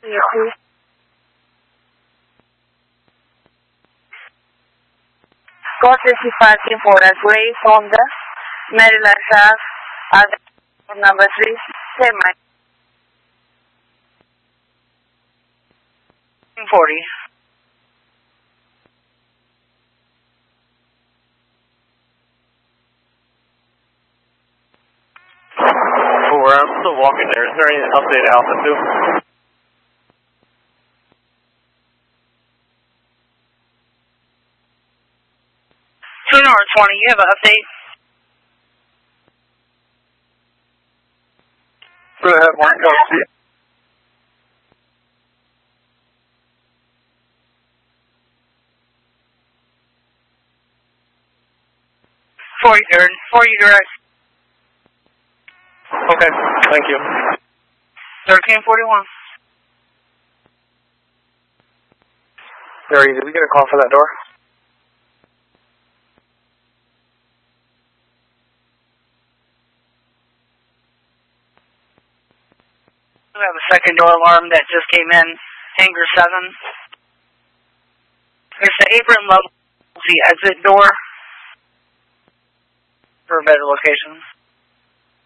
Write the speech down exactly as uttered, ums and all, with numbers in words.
Yahoo. Courtesy parking for a gray Honda, Maryland Ave, at number three, semi. forty. Four, I'm still walking there. Is there any update to Alpha two? two North twenty, you have an update? Go ahead, Mark. Go see. For you, for you direct. Okay, thank you. thirteen forty-one. Gary, did we get a call for that door? We have a second door alarm that just came in, Hangar seven. It's the apron level, the exit door for a better location.